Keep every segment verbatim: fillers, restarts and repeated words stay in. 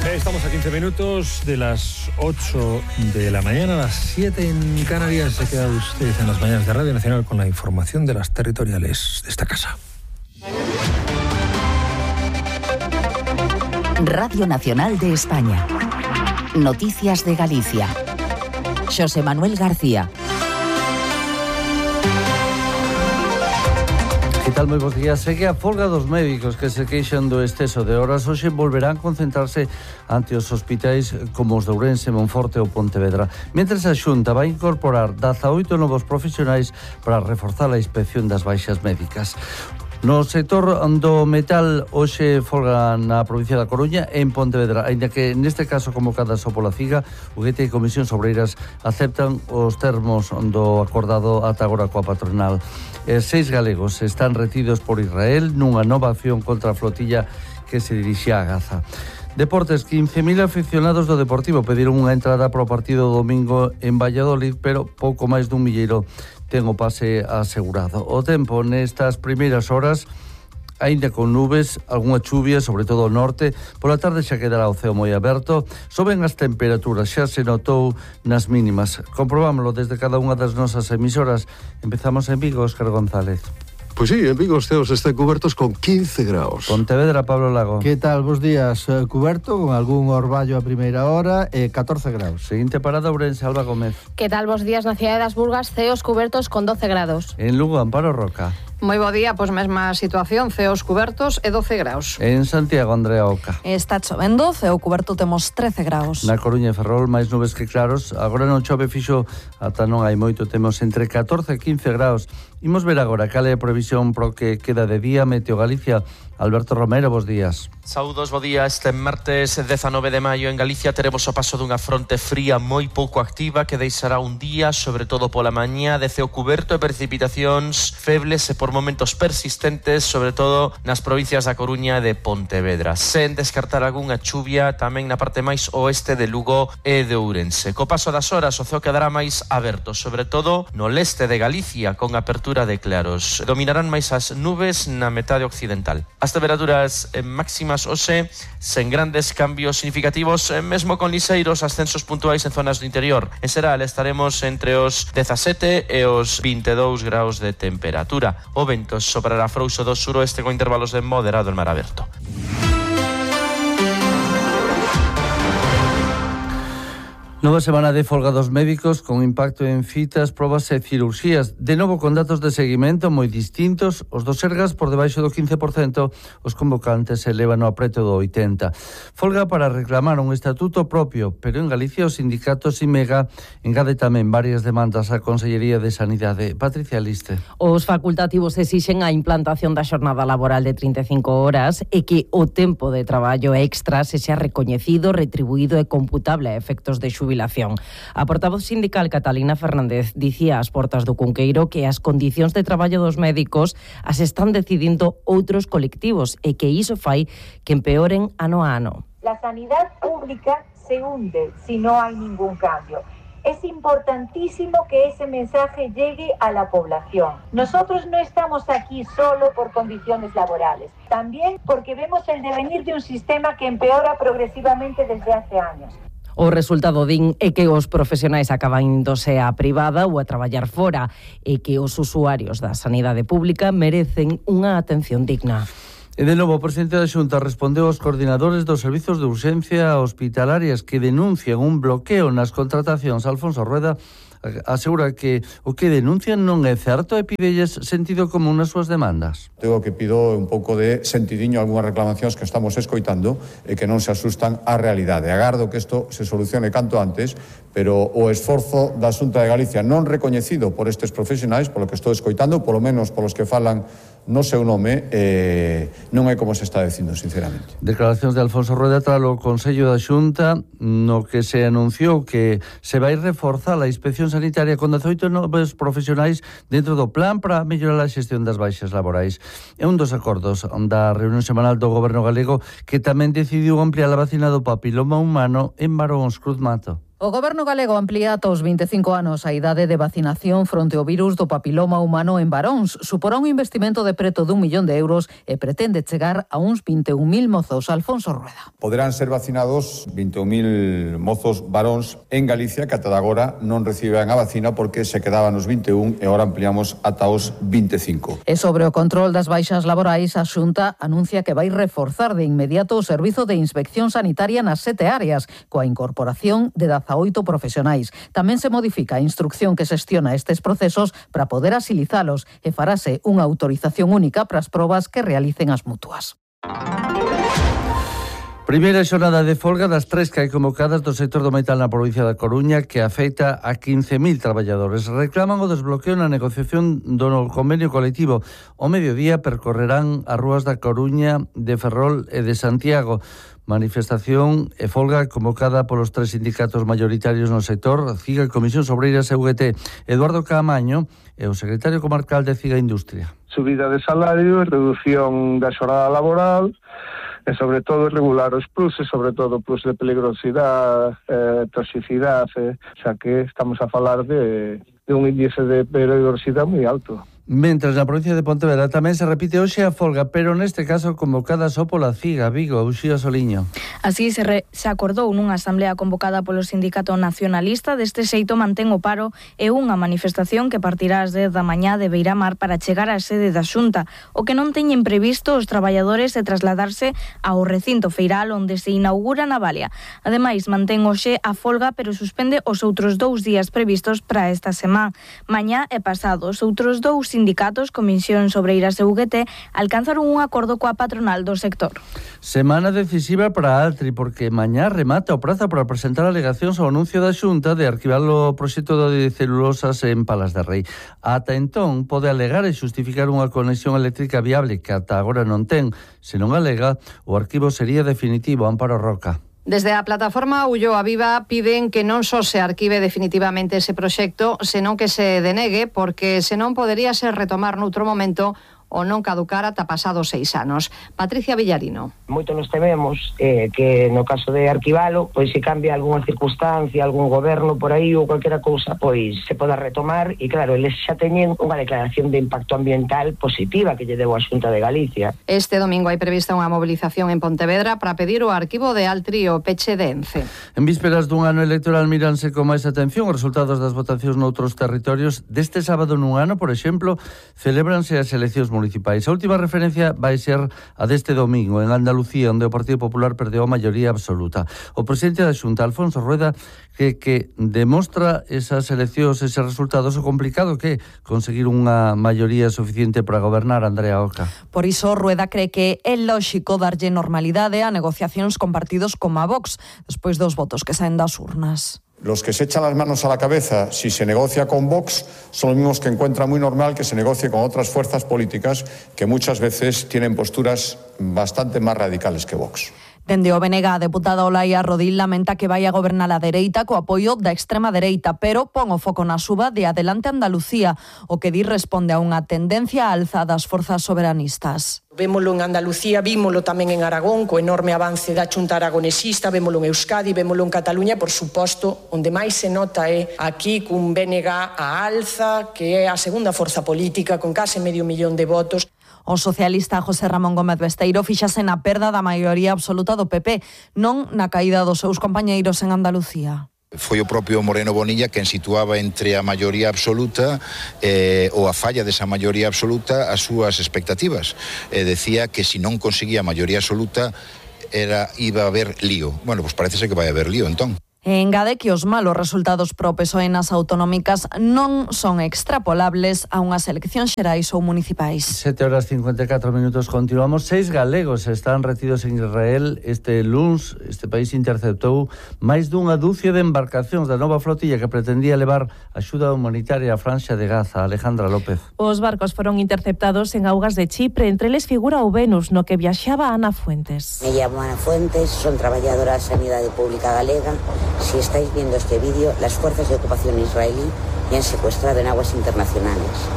Estamos a quince minutos de las ocho de la mañana, a las siete en Canarias. Se queda usted en las mañanas de Radio Nacional con la información de las territoriales de esta casa. Radio Nacional de España. Noticias de Galicia. Xosé Manuel García. Que tal, moi bons días. Segue a folga dos médicos que se queixan do exceso de horas. Hoxe volverán concentrarse ante os hospitais como os de Ourense, Monforte ou Pontevedra. Mentres a Xunta vai incorporar dezaoito novos profesionais para reforzar a inspección das baixas médicas. No sector do metal, hoxe folga na provincia da Coruña e en Pontevedra, aínda que neste caso convocadas só pola CIGA, o G T e Comisións Obreiras aceptan os termos do acordado ata agora coa patronal. E seis galegos están retidos por Israel nunha nova acción contra a flotilla que se dirixía a Gaza. Deportes, quince mil aficionados do Deportivo pediron unha entrada para o partido do domingo en Valladolid, pero pouco máis dun milleiro ten o pase asegurado. O tempo nestas primeiras horas, aínda con nubes, algunha chuvia, sobre todo ao norte. Pola tarde xa quedará o ceo moi aberto. Soben as temperaturas, xa se notou nas mínimas. Comprobámoslo desde cada unha das nosas emisoras. Empezamos en Vigo, Óscar González. Pois sí, en Vigo os ceos están cubertos con quince graus. Pontevedra, Pablo Lago. Que tal, bos días? Eh, cuberto con algún orballo a primeira hora e catorce graus. Seguinte parada, Ourense, Alba Gómez. Que tal, bos días? Na cidade das Burgas, ceos cubertos con doce grados. En Lugo, Amparo Roca. Moi bo día, pois mesma situación, ceos cubertos e doce graus. En Santiago, Andrea Oca. Está chovendo, ceo cuberto temos trece graus. Na Coruña e Ferrol, máis nubes que claros. Agora non chove, fixo ata non hai moito, temos entre catorce e quince graus. Imos ver agora cal é a previsión pro que queda de día. Meteo Galicia, Alberto Romero, bos días. Saúdos, bo día. Este martes dezanove de maio en Galicia teremos o paso dunha fronte fría moi pouco activa que deixará un día, sobre todo pola mañá, de ceo cuberto e precipitacións febles e por momentos persistentes, sobre todo nas provincias da Coruña e de Pontevedra, sen descartar algunha chuvia tamén na parte máis oeste de Lugo e de Ourense. Co paso das horas o ceo quedará máis aberto, sobre todo no leste de Galicia, con apertura de claros. Dominarán máis as nubes na metade occidental. As temperaturas máximas hoxe sen grandes cambios significativos, mesmo con liseiros ascensos puntuais en zonas do interior. En xeral estaremos entre os dezasete e os vinte e dous graus de temperatura. O vento soprará frouxo do suroeste con intervalos de moderado en mar aberto. Nova semana de folga dos médicos con impacto en citas, probas e cirurxías. De novo con datos de seguimento moi distintos. Os do Sergas por debaixo do quince por cento, os convocantes elevan a preto do oitenta por cento. Folga para reclamar un estatuto propio, pero en Galicia os sindicatos IMEGA engade tamén varias demandas á Consellería de Sanidade. Patricia Liste. Os facultativos exixen a implantación da xornada laboral de trinta e cinco horas e que o tempo de traballo extra se xa recoñecido, retribuído e computable a efectos de xubilación. A portavoz sindical Catalina Fernández dicía ás portas do Cunqueiro que as condicións de traballo dos médicos as están decidindo outros colectivos e que iso fai que empeoren ano a ano. La sanidad pública se hunde si no hay ningún cambio. Es importantísimo que ese mensaje llegue a la población. Nosotros no estamos aquí solo por condiciones laborales, también porque vemos el devenir de un sistema que empeora progresivamente desde hace años. O resultado din é que os profesionais acaban índose á privada ou a traballar fora e que os usuarios da sanidade pública merecen unha atención digna. E de novo, o presidente da Xunta respondeu aos coordinadores dos servizos de urxencia hospitalarias que denuncian un bloqueo nas contratacións. Alfonso Rueda asegura que o que denuncian non é certo e pidelles sentido común nas súas demandas. Digo que pido un pouco de sentidiño algunhas reclamacións que estamos escoitando e que non se asustan á realidade. Agardo que isto se solucione canto antes, pero o esforzo da Xunta de Galicia non recoñecido por estes profesionais, polo que estou escoitando, polo menos polos que falan no seu nome, eh, non é como se está dicindo, sinceramente. Declaracións de Alfonso Rueda tras o Consello da Xunta, no que se anunciou que se vai reforzar a inspección sanitaria con dezaoito novos profesionais dentro do plan para mellorar a xestión das baixas laborais. É un dos acordos da reunión semanal do Goberno galego que tamén decidiu ampliar a vacina do papiloma humano en Baróns Cruz Mato. O Goberno galego amplía ata os vinte e cinco anos a idade de vacinación fronte ao virus do papiloma humano en varóns. Suporá un investimento de preto dun millón de euros e pretende chegar a uns vinte e un mil mozos. Alfonso Rueda. Poderán ser vacinados vinte e un mil mozos varóns en Galicia que ata agora non reciben a vacina porque se quedaban os vinte e un e agora ampliamos ata os vinte e cinco. E sobre o control das baixas laborais, a Xunta anuncia que vai reforzar de inmediato o servizo de inspección sanitaria nas sete áreas, coa incorporación de dezaoito profesionais. Tamén se modifica a instrucción que xestiona estes procesos para poder asilizalos e farase unha autorización única para as probas que realicen as mutuas. Primeira xornada de folga das tres que hai convocadas do sector do metal na provincia da Coruña que afecta a quince mil traballadores. Reclaman o desbloqueo na negociación do convenio colectivo. O mediodía percorrerán as rúas da Coruña, de Ferrol e de Santiago. Manifestación e folga convocada polos tres sindicatos mayoritarios no sector, CIGA, Comisión Obreiras e U G T. Eduardo Caamaño é o secretario comarcal de CIGA Industria. Subida de salario e reducción da xornada laboral, e sobre todo regular os pluses, sobre todo plus de peligrosidade, eh, toxicidade, xa que estamos a falar de, de un índice de peligrosidade moi alto. Mentres na provincia de Pontevedra tamén se repite hoxe a folga, pero neste caso convocada só pola CIGA, Vigo, Uxía Soliño. Así se, re, se acordou nunha asamblea convocada polo Sindicato Nacionalista. Deste xeito mantén o paro e unha manifestación que partirá ás dez da mañá de Beiramar para chegar á sede da Xunta. O que non teñen previsto os traballadores é trasladarse ao recinto feiral onde se inaugura Navalia. Ademais, mantén hoxe a folga, pero suspende os outros dous días previstos para esta semana. Mañá e pasado, os outros dous sindicatos, Comisión Obreiras e U G T, alcanzaron un acordo coa patronal do sector. Semana decisiva para a Altri, porque mañá remata o prazo para presentar alegacións ao anuncio da Xunta de arquivar o proxecto de celulosas en Palas de Rei. Ata entón, pode alegar e xustificar unha conexión eléctrica viable que ata agora non ten. Se non alega, o arquivo sería definitivo. Amparo Roca. Desde a plataforma Ulloa Viva piden que non só se arquive definitivamente ese proxecto, senón que se denegue, porque senón podería ser retomar noutro momento o non caducar ata pasados seis anos. Patricia Villarino. Moito nos tememos eh, que no caso de arquivalo, pois se cambia algunha circunstancia, algún goberno por aí ou calquera cousa, pois se poda retomar e claro, eles xa teñen unha declaración de impacto ambiental positiva que lle deu a Xunta de Galicia. Este domingo hai prevista unha movilización en Pontevedra para pedir o arquivo de Altri o peche de Ence. En vísperas dun ano electoral miranse con máis atención os resultados das votacións noutros territorios. Deste sábado nun ano, por exemplo, celébranse as eleccións municipais. A última referencia vai ser a deste domingo en Andalucía, onde o Partido Popular perdeu a maioría absoluta. O presidente da Xunta, Alfonso Rueda, que, que demostra esas eleccións, eses resultados, o complicado que é conseguir unha maioría suficiente para gobernar. Andrea Oca. Por iso, Rueda cree que é lóxico darlle normalidade a negociacións con partidos como a Vox, despois dos votos que saen das urnas. Los que se echan las manos a la cabeza si se negocia con Vox son los mismos que encuentran muy normal que se negocie con otras fuerzas políticas que muchas veces tienen posturas bastante más radicales que Vox. Dende o B N G, a deputada Olaia Rodil lamenta que vai a gobernar a dereita co apoio da extrema dereita, pero pon o foco na suba de Adelante Andalucía, o que di responde a unha tendencia alza das forzas soberanistas. Vémolo en Andalucía, vímolo tamén en Aragón, co enorme avance da Xunta aragonesista, vémolo en Euskadi, vémolo en Cataluña, por suposto, onde máis se nota é aquí cun B N G a alza, que é a segunda forza política, con case medio millón de votos. O socialista José Ramón Gómez Besteiro fíxase na perda da maioría absoluta do P P, non na caída dos seus compañeiros en Andalucía. Foi o propio Moreno Bonilla quen situaba entre a maioría absoluta eh, ou a falla desa maioría absoluta as súas expectativas. Eh, decía que se non conseguía a maioría absoluta era iba a haber lío. Bueno, pois parece ser que vai haber lío, entón. Engade que os malos resultados pro P S O E nas autonómicas non son extrapolables a unhas eleccións xerais ou municipais. sete horas cincuenta e catro minutos, continuamos. Seis galegos están retidos en Israel este luns. Este país interceptou máis dunha dúcia de embarcacións da nova flotilla que pretendía levar axuda humanitaria á Franxa de Gaza. Alejandra López. Os barcos foron interceptados en augas de Chipre, entre eles figura o Venus, no que viaxaba Ana Fuentes. Me llamo Ana Fuentes, son trabajadora de Sanidade Pública Galega. Si estáis viendo este vídeo, las fuerzas de ocupación israelí me han secuestrado en aguas internacionales.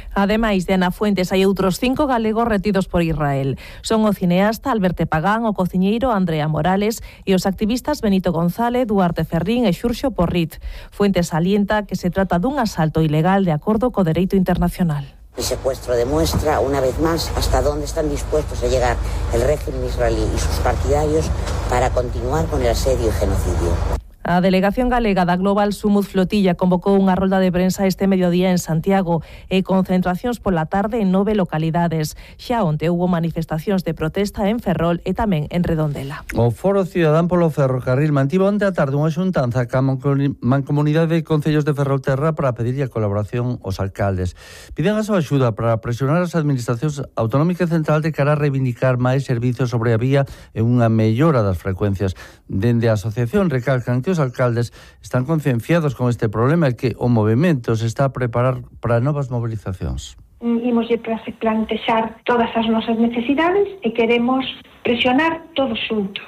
Ademais de Ana Fuentes, hai outros cinco galegos retidos por Israel. Son o cineasta Alberto Pagán, o cociñeiro Andrea Morales e os activistas Benito González, Duarte Ferrín e Xurxo Porrit. Fuentes salienta que se trata dun asalto ilegal de acordo co dereito internacional. El secuestro demuestra, una vez más, hasta dónde están dispuestos a llegar el régimen israelí y sus partidarios para continuar con el asedio y genocidio. A delegación galega da Global Sumud Flotilla convocou unha rolda de prensa este mediodía en Santiago e concentracións pola tarde en nove localidades. Xa onte houbo manifestacións de protesta en Ferrol e tamén en Redondela. O Foro Cidadán polo Ferrocarril mantivo onte a tarde unha xuntanza ca Mancomunidade de Concellos de Ferrolterra para pedirlle a colaboración aos alcaldes. Piden a súa axuda para presionar as administracións autonómica e central de cara a reivindicar máis servizos sobre a vía e unha mellora das frecuencias. Dende a asociación recalcan que os alcaldes están concienciados con este problema e que o movemento se está a preparar para novas movilizacións. Imos plantexar todas as nosas necesidades e queremos presionar todos xuntos,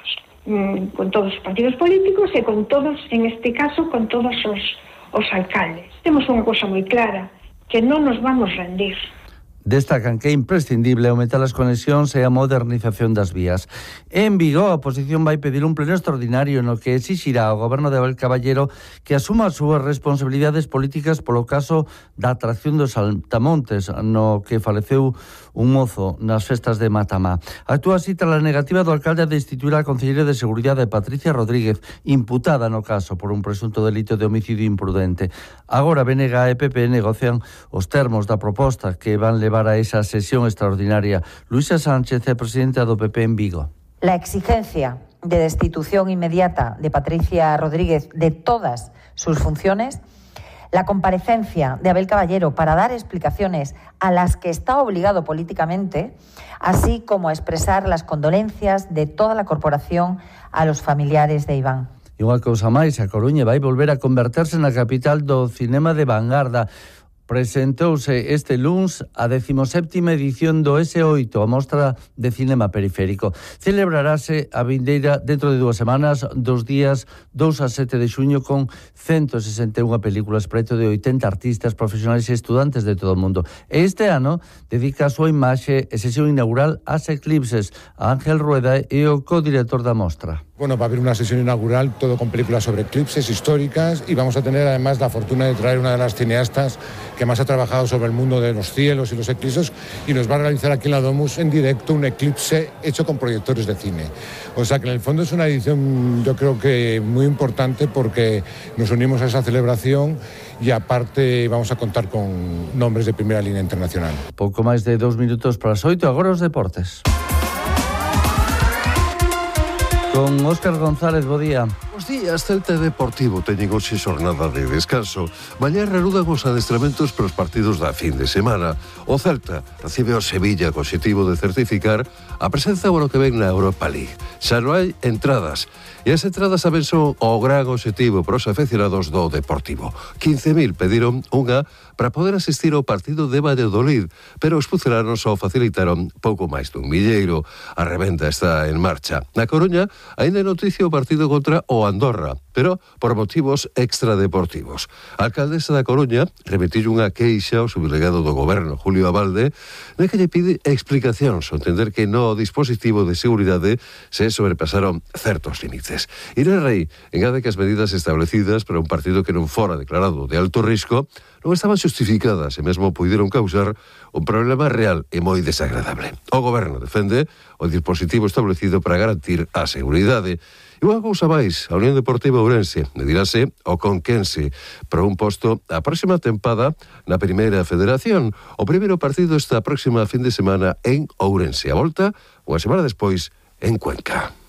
con todos os partidos políticos e con todos, en este caso, con todos os, os alcaldes. Temos unha cosa moi clara, que non nos vamos rendir. Destacan que é imprescindible aumentar as conexións e a modernización das vías. En Vigo, a oposición vai pedir un pleno extraordinario no que exixirá ao goberno de Abel Caballero que asuma as súas responsabilidades políticas polo caso da atracción dos Altamontes, no que faleceu un mozo nas festas de Matamá. Actúa así tras a negativa do alcalde de instituir a concelleira de Seguridade Patricia Rodríguez, imputada no caso por un presunto delito de homicidio imprudente. Agora B N G e P P negocian os termos da proposta que van levar a esa sesión extraordinaria. Luisa Sánchez é presidenta do P P en Vigo. La exigencia de destitución inmediata de Patricia Rodríguez de todas sus funciones, la comparecencia de Abel Caballero para dar explicaciones a las que está obligado políticamente, así como a expresar las condolencias de toda la corporación a los familiares de Iván. E unha cousa máis, a Coruña vai volver a converterse na capital do cinema de vanguarda. Presentouse este luns a decimoséptima edición do S oito, a mostra de cinema periférico. Celebrarase a vindeira dentro de dúas semanas, dos días dous a sete de xuño, con ciento sesenta e unha películas, preto de oitenta artistas, profesionais e estudantes de todo o mundo. E este ano dedica a súa imaxe e sesión inaugural ás eclipses. A Ángel Rueda e o codirector da mostra. Bueno, va a haber una sesión inaugural, todo con películas sobre eclipses históricas, y vamos a tener además la fortuna de traer una de las cineastas que más ha trabajado sobre el mundo de los cielos y los eclipses, y nos va a realizar aquí en la Domus en directo un eclipse hecho con proyectores de cine. O sea que en el fondo es una edición, yo creo que muy importante, porque nos unimos a esa celebración y aparte vamos a contar con nombres de primera línea internacional. Pouco máis de dos minutos para as oito, agora os deportes. Con Óscar González, bo día. Bos días, Celta Deportivo teñen hoxe xornada de descanso. Mañá reanudan os adestramentos para os partidos da fin de semana. O Celta recibe o Sevilla co obxectivo de certificar a presenza o ano que ven na Europa League. Xa non hai entradas. E as entradas saben son o gran obxectivo para os aficionados do Deportivo. quince mil pediron unha para poder asistir ao partido de Valladolid, pero os pucelanos só facilitaron pouco máis dun milleiro. A revenda está en marcha. Na Coruña, aínda é noticia o partido contra o Andorra, pero por motivos extradeportivos. A alcaldesa da Coruña remitiu unha queixa ao subdelegado do goberno, Julio Abalde, na que lle pide explicacións ao entender que no dispositivo de seguridade se sobrepasaron certos límites. Irene Rei engade que as medidas establecidas para un partido que non fora declarado de alto risco non estaban xustificadas e mesmo puideron causar un problema real e moi desagradable. O goberno defende o dispositivo establecido para garantir a seguridade. E unha cousa máis, a Unión Deportiva Ourense medirase o Conquense para un posto a próxima tempada na Primeira Federación. O primeiro partido esta próxima fin de semana en Ourense. A volta, unha semana despois, en Cuenca.